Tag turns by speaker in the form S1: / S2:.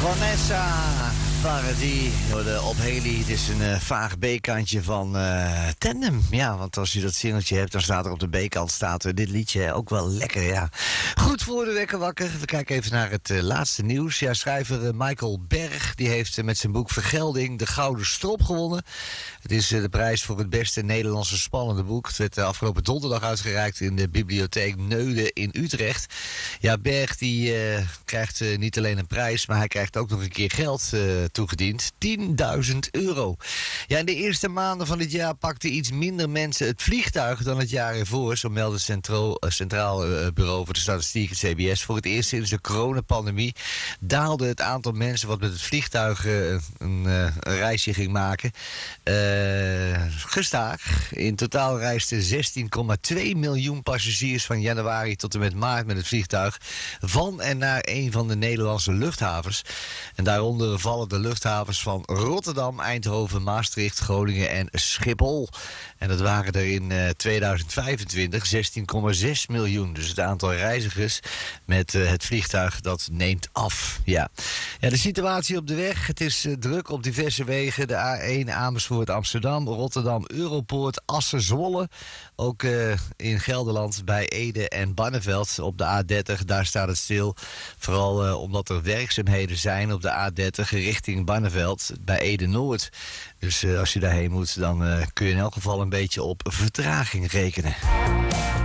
S1: Vanessa Paradis op Haley. Het is een vaag B-kantje van Tandem. Ja, want als je dat singeltje hebt, dan staat er op de B-kant dit liedje ook wel lekker, ja. Goed voor de wekker wakker. We kijken even naar het laatste nieuws. Ja, schrijver Michael Berg, die heeft met zijn boek Vergelding de Gouden Strop gewonnen. Het is de prijs voor het beste Nederlandse spannende boek. Het werd afgelopen donderdag uitgereikt in de bibliotheek Neude in Utrecht. Ja, Berg die krijgt niet alleen een prijs, maar hij krijgt ook nog een keer geld toegediend. €10.000. Ja, in de eerste maanden van dit jaar pakten iets minder mensen het vliegtuig dan het jaar ervoor. Zo meldde het Centraal Bureau voor de Statistiek, het CBS. Voor het eerst sinds de coronapandemie daalde het aantal mensen wat met het vliegtuig een reisje ging maken gestaag. In totaal reisden 16,2 miljoen passagiers van januari tot en met maart met het vliegtuig van en naar een van de Nederlandse luchthavens. En daaronder vallen de luchthavens van Rotterdam, Eindhoven, Maastricht, Groningen en Schiphol. En dat waren er in 2025 16,6 miljoen. Dus het aantal reizigers met het vliegtuig, dat neemt af. Ja. Ja, de situatie op de weg. Het is druk op diverse wegen. De A1 Amersfoort Amsterdam, Rotterdam Europoort, Assen Zwolle. Ook in Gelderland bij Ede en Barneveld. Op de A30, daar staat het stil. Vooral omdat er werkzaamheden zijn op de A30 richting Barneveld bij Ede Noord. Dus als je daarheen moet, dan kun je in elk geval een beetje op vertraging rekenen.